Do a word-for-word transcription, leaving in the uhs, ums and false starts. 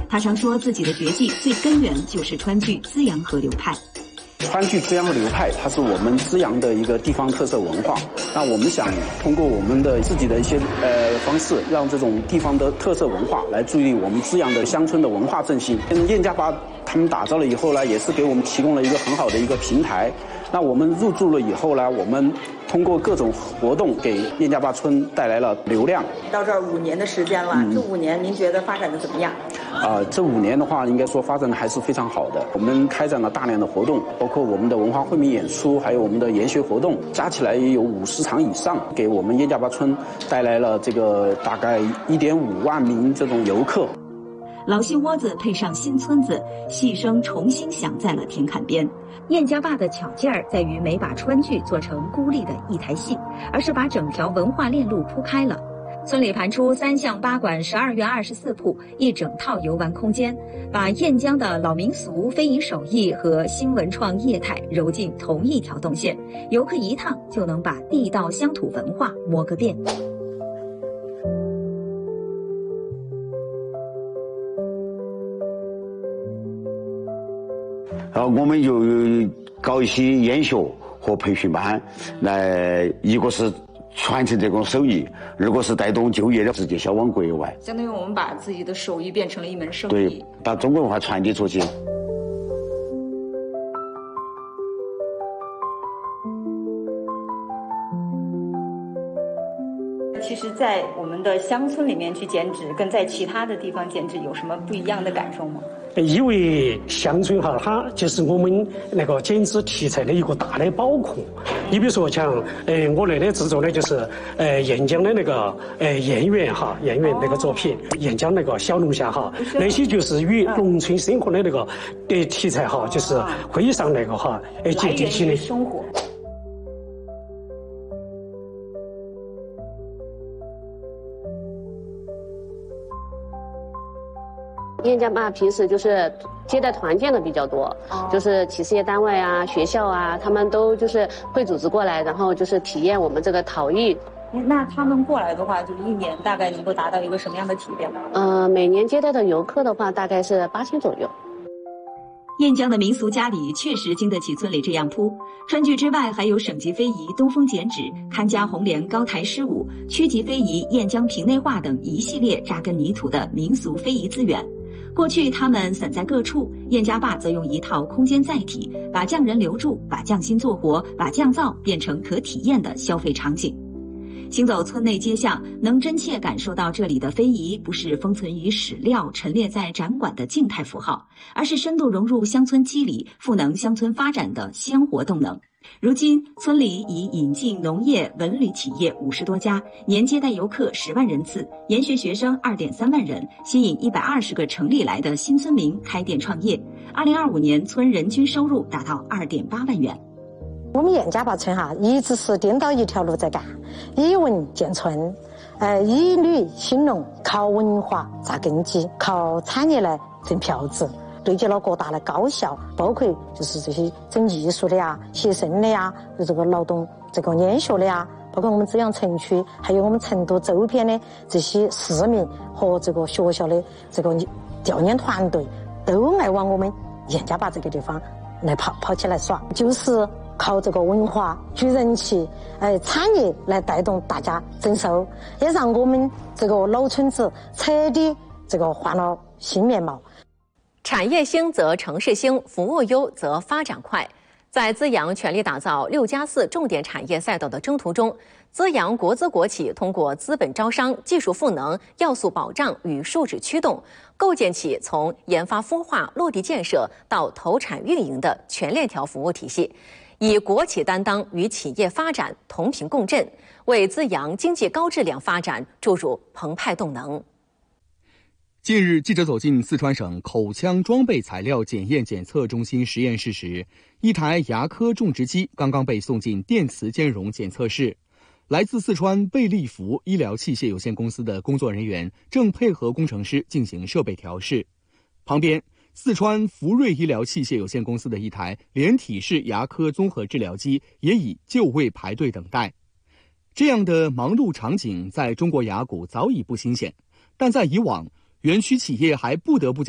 他常说自己的绝技最根源就是川剧资阳河流派。 川剧资阳河流派，它是我们资阳的一个地方特色文化。那我们想通过我们的自己的一些呃方式，让这种地方的特色文化来助力我们资阳的乡村的文化振兴。跟燕家坝他们打造了以后呢，也是给我们提供了一个很好的一个平台。那我们入驻了以后呢，我们通过各种活动给燕家坝村带来了流量。 到这儿五年的时间了，嗯、这五年您觉得发展的怎么样？ 啊、呃，这五年的话，应该说发展的还是非常好的。我们开展了大量的活动，包括我们的文化惠民演出，还有我们的研学活动，加起来也有五十场以上，给我们燕家坝村带来了这个大概一点五万名这种游客。 老戏窝子配上新村子，戏声重新响在了田坎边。燕家坝的巧劲儿在于没把川剧做成孤立的一台戏，而是把整条文化链路铺开了。村里盘出三巷八馆十二院二十四铺一整套游玩空间，把燕江的老民俗、非遗手艺和新文创业态揉进同一条动线，游客一趟就能把地道乡土文化摸个遍。 呃，我们就搞一些研学和培训班，来一个是传承这种手艺，二个是带动就业的，直接销往国外。 相当于我们把自己的手艺变成了一门生意， 对，把中国文化传递出去。 其实，在我们的乡村里面去剪纸，跟在其他的地方剪纸有什么不一样的感受吗？ 因为乡村哈，它就是我们那个剪纸题材的一个大的宝库。你比如说像，呃，我那里制作的就是，呃，燕江的那个，呃，燕园哈，燕园那个作品，燕江那个小龙虾哈，那些就是与农村生活的那个，呃，题材哈，就是非常那个哈，呃，接地气的生活。 燕家坝平时就是接待团建的比较多，哦、就是企事业单位啊、学校啊，他们都就是会组织过来，然后就是体验我们这个陶艺。 那他们过来的话，就一年大概能够达到一个什么样的体验呢？ 呃，每年接待的游客的话，大概是八千左右。 燕江的民俗家里确实经得起村里这样铺。川剧之外，还有省级非遗东风剪纸、看家红莲高台狮舞、区级非遗燕江平内话等一系列扎根泥土的民俗非遗资源。过去他们散在各处，燕家坝则用一套空间载体，把匠人留住，把匠心做活，把匠造变成可体验的消费场景。行走村内街巷，能真切感受到这里的非遗不是封存于史料、陈列在展馆的静态符号，而是深度融入乡村肌理、赋能乡村发展的鲜活动能。如今，村里已引进农业、文旅企业五十多家，年接待游客十万人次，研学学生二点三万人，吸引一百二十个城里来的新村民开店创业。二零二五年，村人均收入达到二点八万元。 我们燕家坝村哈，一直是颠倒一条路在干，以文建村，呃，以旅兴农，靠文化扎根基，靠产业来挣票子。对接了各大的高校，包括就是这些整艺术的呀、写生的呀、这个劳动这个研学的呀，包括我们资阳城区，还有我们成都周边的这些市民和这个学校的这个调研团队，都爱往我们燕家坝这个地方来跑跑起来耍，就是靠这个文化聚人气，哎，产业来带动大家增收，也让我们这个老村子彻底这个换了新面貌。 产业兴则城市兴，服务优则发展快。在资阳全力打造六加四重点产业赛道的征途中，资阳国资国企通过资本招商、技术赋能、要素保障与数值驱动，构建起从研发孵化、落地建设到投产运营的全链条服务体系，以国企担当与企业发展同频共振，为资阳经济高质量发展注入澎湃动能。 近日，记者走进四川省口腔装备材料检验检测中心实验室时，一台牙科种植机刚刚被送进电磁兼容检测室。来自四川贝利福医疗器械有限公司的工作人员正配合工程师进行设备调试。旁边，四川福瑞医疗器械有限公司的一台连体式牙科综合治疗机也已就位排队等待。这样的忙碌场景在中国牙骨早已不新鲜，但在以往，园区企业还不得不将